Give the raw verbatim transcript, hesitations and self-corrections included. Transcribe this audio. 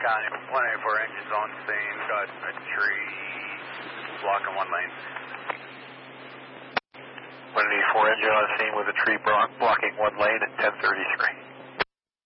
County, one eighty-four engines on scene, got a tree blocking one lane. one eighty-four engine on scene with a tree blocking one lane at ten thirty-three.